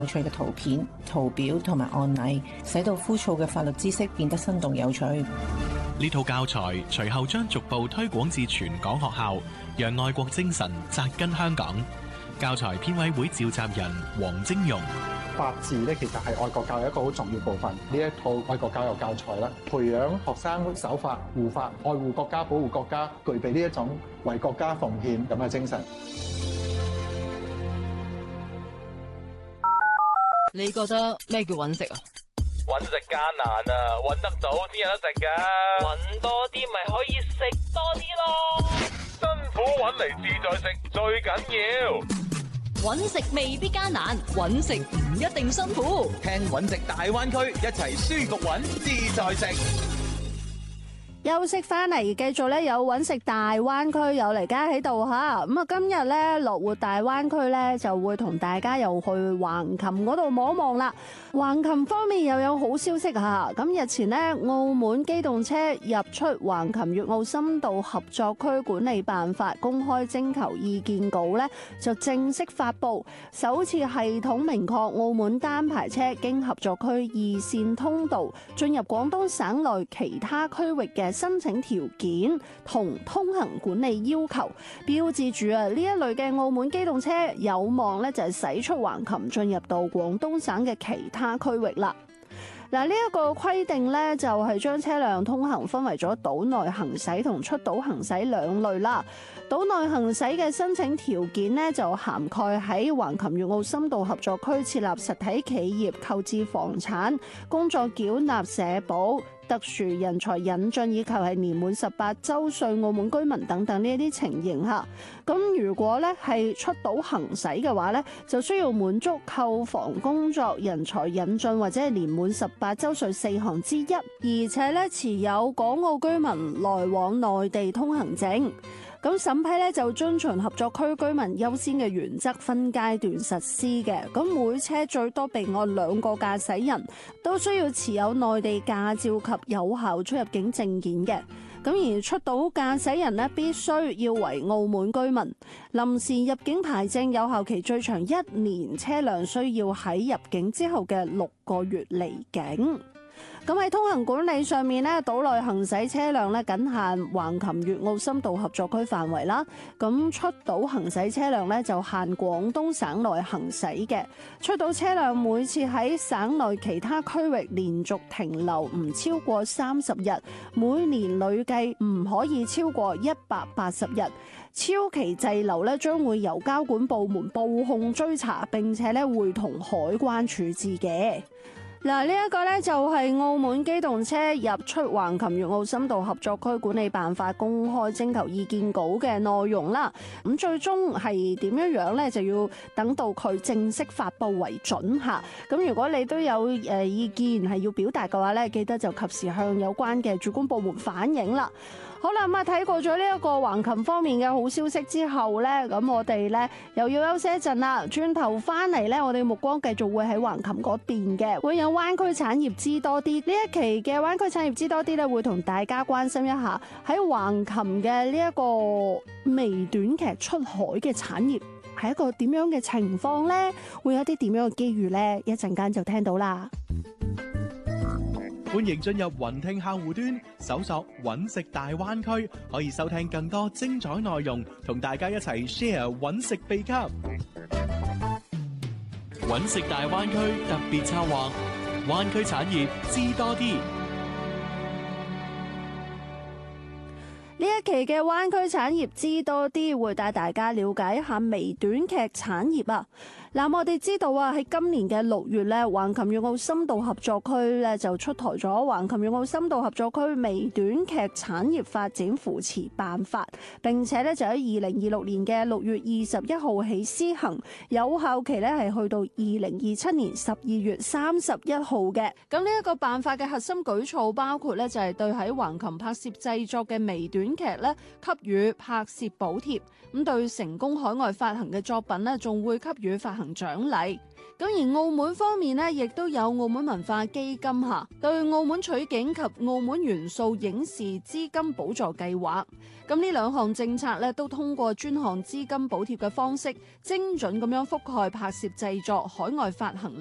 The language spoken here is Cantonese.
有趣嘅圖片、圖表同埋案例，使到枯燥嘅法律知識變得生動有趣。 呢套教材隨後將逐步推廣至全港學校，讓愛國精神扎根香港。教材編委會召集人黃晶容： 法治咧，其實係愛國教育一個好重要部分。呢一套愛國教育教材啦，培養學生守法、護法、愛護國家、保護國家，具備呢一種為國家奉獻咁嘅精神。 你覺得咩叫揾食啊？ 揾食艱難啊，揾得到先有得食噶。 揾多啲咪可以食多啲咯。 辛苦揾嚟自在食最緊要。 揾食未必艱難，揾食唔一定辛苦。 聽揾食大灣區，一齊舒服揾自在食。 休息翻嚟，繼續咧有揾食大灣區有嚟家喺度吓，咁啊今日咧樂活大灣區咧就會同大家又去橫琴嗰度望一望啦。橫琴方面又有好消息吓，咁日前咧澳門機動車入出橫琴粵澳深度合作區管理辦法公開徵求意見稿咧就正式發布，首次系統明確澳門單牌車經合作區二線通道進入廣東省內其他區域嘅申請條件同通行管理要求，標誌住呢一類嘅澳門機動車有望咧就係駛出橫琴進入到廣東省嘅其他區域啦。嗱，呢一個規定咧就係將車輛通行分為咗島內行駛同出島行駛兩類啦。島內行駛嘅申請條件呢，就涵蓋喺橫琴粵澳深度合作區設立實體企業、購置房產、工作繳納社保、特殊人才引進以及係年滿18週歲澳門居民等等呢一啲情形嚇。咁如果咧係出島行駛嘅話咧，就需要滿足購房、工作、人才引進或者係年滿18週歲4項之一，而且咧持有港澳居民來往內地通行證。咁審批咧就遵循合作區居民優先嘅原則，分階段實施嘅。咁每車最多備案2個駕駛人，都需要持有內地駕照及有效出入境證件嘅。咁而出島駕駛人呢，必須要為澳門居民，臨時入境牌證有效期最長1年，車輛需要喺入境之後嘅6個月離境。咁喺通行管理上面呢，島內行駛車輛呢僅限橫琴粵澳深度合作區範圍啦。咁出島行駛車輛呢就限廣東省內行駛嘅。出島車輛每次喺省內其他區域連續停留唔超過30日，每年累計唔可以超過180日。超期滯留呢將會由交管部門報控追查，並且呢會同海關處置嘅。嗱，呢一個咧就係澳門機動車入出橫琴粵澳深度合作區管理辦法公開徵求意見稿嘅內容啦。咁最終係點樣咧，就要等到佢正式發布為準嚇。咁如果你都有意見係要表達嘅話咧，記得就及時向有關嘅主管部門反映啦。好啦，咁睇過咗呢一個橫琴方面嘅好消息之後咧，咁我哋咧又要休息一陣啦。轉頭翻嚟咧，我哋目光繼續會喺橫琴嗰邊嘅，會有灣區產業知多啲。呢一期嘅灣區產業知多啲咧，會同大家關心一下喺橫琴嘅呢一個微短劇出海嘅產業係一個點樣嘅情況咧？會有啲點樣嘅機遇咧？一陣間就聽到啦。 歡迎進入雲聽客戶端，搜索揾食大灣區，可以收聽更多精彩內容，同大家一齊 share 揾食秘笈。揾食大灣區特別策劃，灣區產業知多啲。 呢一期嘅灣區產業知多啲，會帶大家了解一下微短劇產業啊！嗱，我哋知道啊，喺今年嘅6月咧，橫琴粵澳深度合作區咧就出台咗橫琴粵澳深度合作區微短劇產業發展扶持辦法，並且咧就喺2026年嘅6月21號起施行，有效期咧係去到2027年12月31號嘅。咁呢一個辦法嘅核心舉措包括咧就係對喺橫琴拍攝製作嘅微短劇咧給予拍攝補貼，咁對成功海外發行嘅作品咧仲會給予發行獎勵。 咁而澳門方面呢，亦都有澳門文化基金下對澳門取景及澳門元素影視資金補助計劃。咁呢兩項政策咧，都通過專項資金補貼嘅方式，精準咁樣覆蓋拍攝製作、海外發行